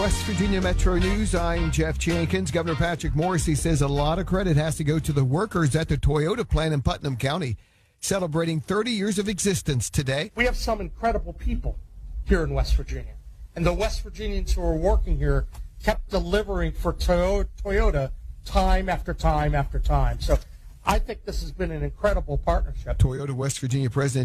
West Virginia Metro News. I'm Jeff Jenkins. Governor Patrick Morrisey says a lot of credit has to go to the workers at the Toyota plant in Putnam County, celebrating 30 years of existence today. We have some incredible people here in West Virginia, and the West Virginians who are working here kept delivering for Toyota time after time after time. So I think this has been an incredible partnership. Toyota West Virginia President